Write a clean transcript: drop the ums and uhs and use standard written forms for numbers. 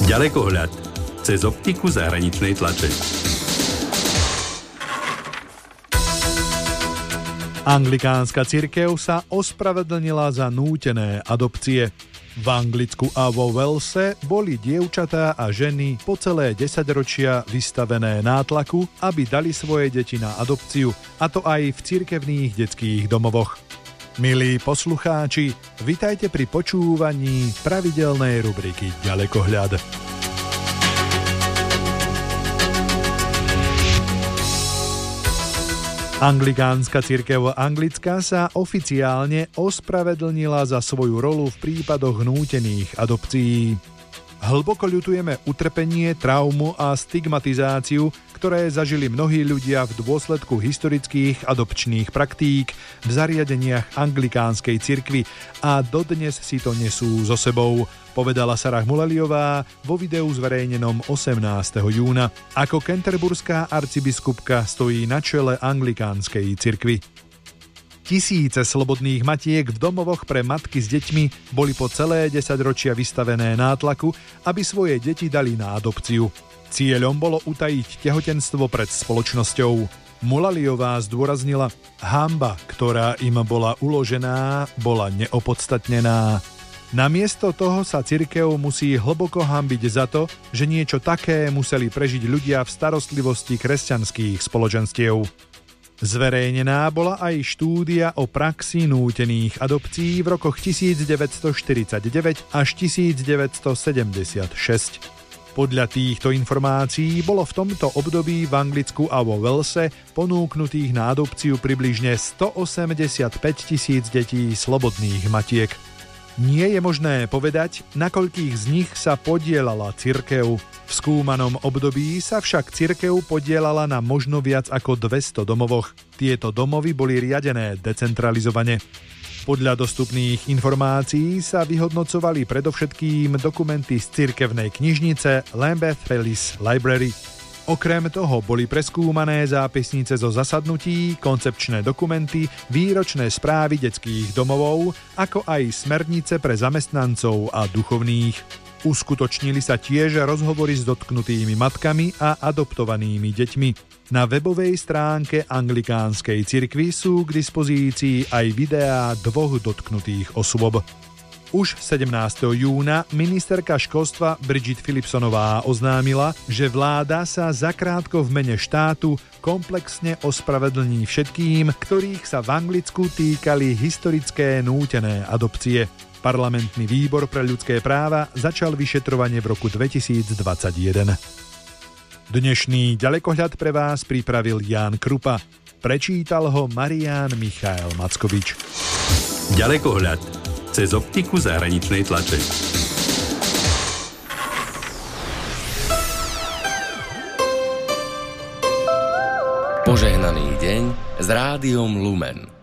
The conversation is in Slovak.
Ďalekohľad cez optiku zahraničnej tlače. Anglikánska cirkev sa ospravedlnila za nútené adopcie. V Anglicku a vo Walese boli dievčatá a ženy po celé 10 ročia vystavené nátlaku, aby dali svoje deti na adopciu, a to aj v cirkevných detských domovoch. Milí poslucháči, vitajte pri počúvaní pravidelnej rubriky Ďalekohľad. Anglikánska cirkev anglická sa oficiálne ospravedlnila za svoju rolu v prípadoch nútených adopcií. Hlboko ľutujeme utrpenie, traumu a stigmatizáciu, ktoré zažili mnohí ľudia v dôsledku historických adopčných praktík v zariadeniach anglikánskej cirkvi a dodnes si to nesú so sebou, povedala Sarah Mulaliová vo videu zverejnenom 18. júna. Ako canterburská arcibiskupka stojí na čele anglikánskej cirkvi. Tisíce slobodných matiek v domovoch pre matky s deťmi boli po celé 10 ročia vystavené nátlaku, aby svoje deti dali na adopciu. Cieľom bolo utajiť tehotenstvo pred spoločnosťou. Mulaliová zdôraznila, hanba, ktorá im bola uložená, bola neopodstatnená. Namiesto toho sa cirkev musí hlboko hanbiť za to, že niečo také museli prežiť ľudia v starostlivosti kresťanských spoločenstiev. Zverejnená bola aj štúdia o praxi nútených adopcií v rokoch 1949 až 1976. Podľa týchto informácií bolo v tomto období v Anglicku a vo Walese ponúknutých na adopciu približne 185 000 detí slobodných matiek. Nie je možné povedať, na koľkých z nich sa podieľala cirkev. V skúmanom období sa však cirkev podieľala na možno viac ako 200 domovoch. Tieto domovy boli riadené decentralizovane. Podľa dostupných informácií sa vyhodnocovali predovšetkým dokumenty z cirkevnej knižnice Lambeth Palace Library. Okrem toho boli preskúmané zápisnice zo zasadnutí, koncepčné dokumenty, výročné správy detských domovov, ako aj smernice pre zamestnancov a duchovných. Uskutočnili sa tiež rozhovory s dotknutými matkami a adoptovanými deťmi. Na webovej stránke anglikánskej cirkvi sú k dispozícii aj videá 2 dotknutých osôb. Už 17. júna ministerka školstva Bridget Philipsonová oznámila, že vláda sa zakrátko v mene štátu komplexne ospravedlní všetkým, ktorých sa v Anglicku týkali historické nútené adopcie. Parlamentný výbor pre ľudské práva začal vyšetrovanie v roku 2021. Dnešný ďalekohľad pre vás pripravil Ján Krupa. Prečítal ho Marián Michael Mackovič. Ďalekohľad cez optiku zahraničnej tlače. Požehnaný deň s Rádiom Lumen.